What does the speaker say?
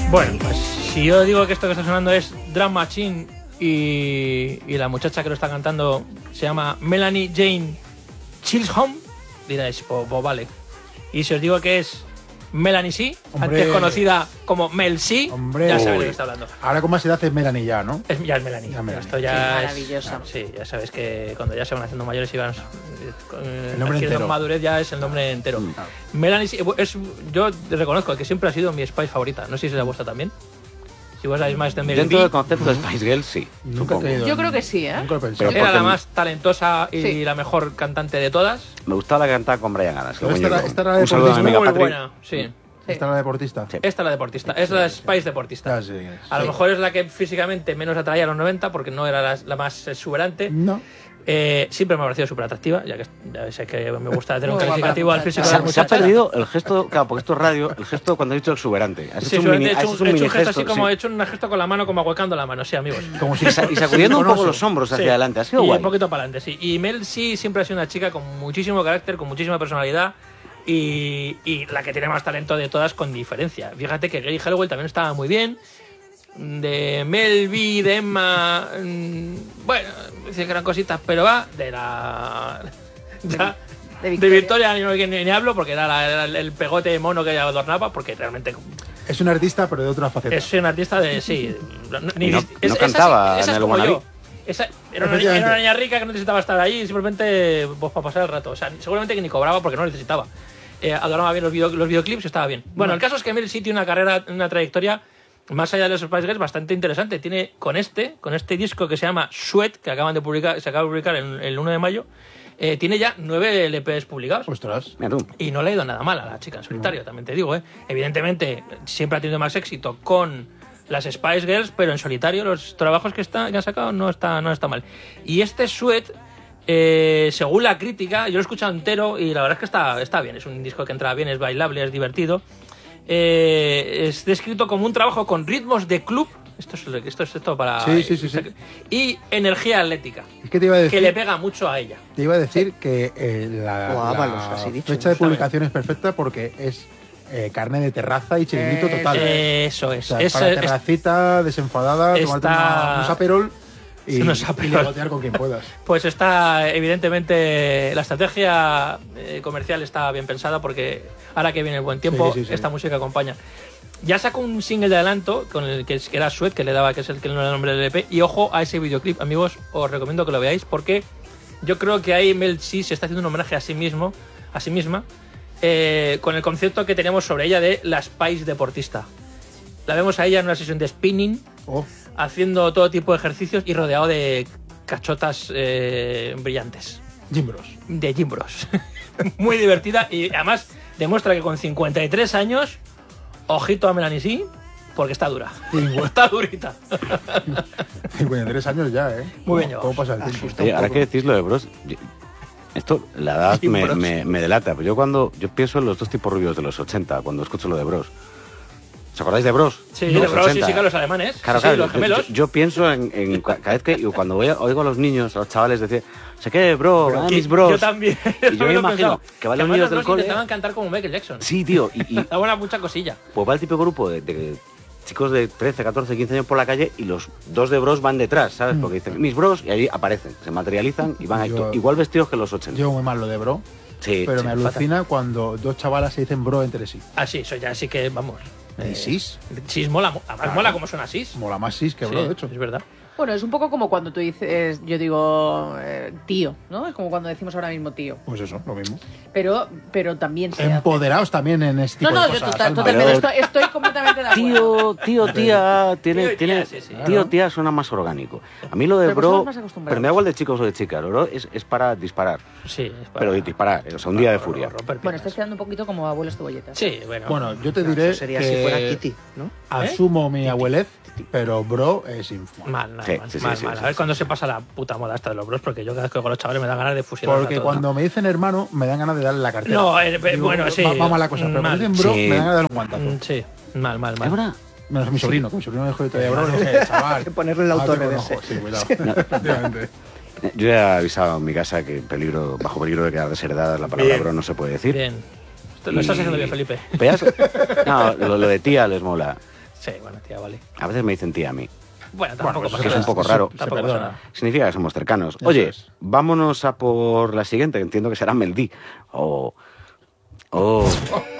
Bueno, pues si yo digo que esto que está sonando es Drum Machine y la muchacha que lo está cantando se llama Melanie Jane Chisholm, diréis, pues vale. Y si os digo que es Melanie C, antes conocida como Mel C, ya sabéis de qué está hablando. Ahora con más edad es Melanie ya, ¿no? Ya es Melanie. Esto ya sí, es maravillosa. Sí, ya sabéis que cuando ya se van haciendo mayores y van el nombre entero. Madurez ya es el nombre entero. Melanie C, yo reconozco que siempre ha sido mi Spice favorita. No sé si es la vuestra también. Si vos sabéis más de Mel Dentro B. del concepto de Spice Girls, sí. Nunca he caído. Yo creo que sí, ¿eh? Nunca lo he pensado. Pero Era la porque más talentosa y Sí. la mejor cantante de todas. Me gustaba la que cantaba con Brian Adams. Pero esta era Un saludo a mi amiga deportista. Muy Patrick. buena, sí. Esta es la deportista. Sí. Esta es la deportista, es la Spice deportista. Ya sé. A lo mejor es la que físicamente menos atraía a los 90 porque no era la más exuberante. No. Siempre me ha parecido súper atractiva, ya sé que me gusta tener un Muy guapa calificativo al la físico muchacha. de la Se ha muchacha. perdido el gesto, claro, porque esto es radio, el gesto cuando has dicho exuberante. Has Sí, hecho un mini, he has hecho hecho un un mini gesto así gesto, como sí. he hecho un gesto con la mano, como ahuecando la mano, sí, amigos. Como si Y sacudiendo un poco Silicoroso. los hombros hacia Sí. adelante. Ha sido Y guay. un poquito para adelante, sí. Y Mel sí siempre ha sido una chica con muchísimo carácter, con muchísima personalidad y la que tiene más talento de todas con diferencia. Fíjate que Gary Halliwell también estaba muy bien. De Mel B, de Emma, bueno, dice que eran cositas, pero va de la... De De Victoria ni hablo porque era el pegote mono que ella adornaba, porque realmente Es un artista, pero de otra faceta. es un artista de... Sí. No cantaba esa en es el como Wannabe. yo. Era una niña rica que no necesitaba estar ahí, simplemente pues, para pasar el rato. O sea, seguramente que ni cobraba porque no necesitaba. Adoraba bien los videoclips y estaba bien. Bueno, el caso es que Mel sí tiene una carrera, una trayectoria más allá de los Spice Girls bastante interesante. Tiene con este disco que se llama Sweat, que se acaba de publicar el 1 de mayo, tiene ya 9 LPs publicados. Ostras. Mira tú. Y no le ha ido nada mal a la chica en solitario, también te digo, ¿eh? Evidentemente, siempre ha tenido más éxito con las Spice Girls, pero en solitario los trabajos que han sacado no está mal. Y este Sweat, según la crítica, yo lo he escuchado entero y la verdad es que está bien. Es un disco que entra bien, es bailable, es divertido. Es descrito como un trabajo con ritmos de club. Esto es para... Sí. Y energía atlética, Es que te iba a decir, que le pega mucho a ella. te iba a decir que la Ábalos, así dicho. fecha de publicación es perfecta porque es carne de terraza y chiringuito total. Eso es. O sea, para terracita, desenfadada, tomarte unos aperol y negotiar con quien puedas. Pues está, evidentemente, la estrategia comercial está bien pensada porque ahora que viene el buen tiempo, Sí. esta música acompaña. Ya sacó un single de adelanto con el que era Sweat, que es el que no era el nombre del EP. Y ojo a ese videoclip, amigos, os recomiendo que lo veáis porque yo creo que ahí Mel C se está haciendo un homenaje a sí misma, con el concepto que tenemos sobre ella de la Spice deportista. La vemos a ella en una sesión de spinning, haciendo todo tipo de ejercicios y rodeado de cachotas brillantes. Gimbros. De Gimbros. Muy divertida y además demuestra que con 53 años, ojito a Melanie C, porque está dura. Está durita. 53 años ya, ¿eh? Muy bien ¿Cómo llevados. pasa el tiempo? Oye, ahora que decís lo de Bros, esto, la edad me delata. Pero yo pienso en los dos tipos rubios de los 80 cuando escucho lo de Bros. ¿Os acordáis de Bros? Sí, Los de Bros, 80. sí, los alemanes. Claro, Sí, claro. los gemelos. Yo pienso en cada vez que cuando oigo a los niños, a los chavales decir, sé qué, bro, mis bros. Yo también. Y yo me imagino que van los niños del cole. Intentaban cantar como Michael Jackson. Sí, tío. Y Está buena mucha cosilla. pues va el típico grupo de chicos de 13, 14, 15 años por la calle y los dos de Bros van detrás, ¿sabes? Porque dicen, mis Bros, y ahí aparecen, se materializan y van ahí, igual vestidos que los 80. Llevo muy mal lo de bro, Sí, pero sí, me alucina cuando dos chavalas se dicen bro entre sí. Ah, sí, eso ya sí que, vamos. ¿Y sis? Sis mola, además mola como suena Sis. Mola más sis que bro, Sí, de hecho. es verdad. Bueno, es un poco como cuando tú dices, yo digo tío, ¿no? Es como cuando decimos ahora mismo tío. Pues eso, lo mismo. Pero también se hace. Empoderados también en este tipo No, de yo cosas. Alma. totalmente estoy completamente de acuerdo. Tío, tía, Tío y tía, sí, sí. tío, tía suena más orgánico. A mí lo de Pero bro, vosotros más acostumbrados. pero me da igual de chicos o de chicas, bro, es para disparar. Sí, es para- Pero disparar, o sea, un día de furia. romper Bueno, piernas. estás quedando un poquito como abuelos cebolletas. Sí, bueno. Bueno, yo te diré Eso sería que si fuera Kitty, ¿no? asumo mi abuelez, pero bro es infumable. Mal, Sí, mal, sí, sí, mal, sí, mal. sí, A ver sí. cuándo se pasa la puta moda esta de los bros, porque yo cada vez que con los chavales me dan ganas de fusilar. Porque cuando me dicen hermano, me dan ganas de darle la cartera. No, Digo, bueno, sí. Va mala cosa, pero mal. me dicen bro, Sí. me dan ganas de darle un guantazo. Sí, mal, mal, ¿Es mal. verdad? Menos mi sobrino, que mi sobrino me dijo todavía bro, le dije, chaval. Hay que ponerle el autor con de ojo. ese. Sí, cuidado. Efectivamente. Yo ya he avisado en mi casa que bajo peligro de quedar desheredada, la palabra Bien. bro no se puede decir. Bien. Lo estás haciendo bien, Felipe. ¿Veas? No, lo de tía les mola. Sí, bueno, tía, vale. A veces me dicen tía a mí. Bueno, tampoco pasa que es nada. un poco raro. Tampoco pasa nada. Significa que somos cercanos. Oye, vámonos a por la siguiente, que entiendo que será Mel D.